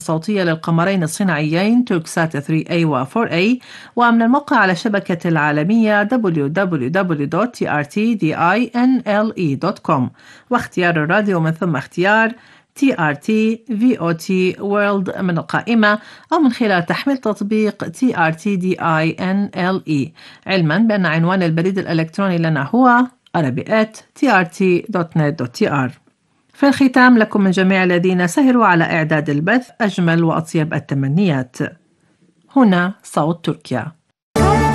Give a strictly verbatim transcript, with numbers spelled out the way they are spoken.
صوتية للقمرين الصناعيين توركسات ثري إيه و فور إيه، ومن الموقع على الشبكة العالمية دبليو دبليو دبليو دوت تي آر تي دينله دوت كوم، واختيار الراديو من ثم اختيار تي آر تي في أو تي World من القائمة، أو من خلال تحميل تطبيق تي آر تي دينله، علما بأن عنوان البريد الإلكتروني لنا هو arabic at تي آر تي دوت نت دوت تي آر. في الختام، لكم من جميع الذين سهروا على إعداد البث أجمل وأطيب التمنيات. هنا صوت تركيا.